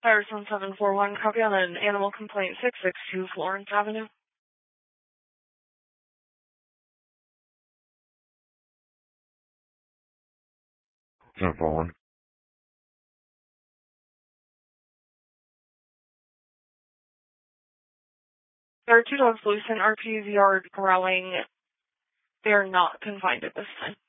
Fire 1741, copy on an animal complaint 662 Florence Avenue. No phone. There are two dogs loose in RP's yard growling. They are not confined at this time.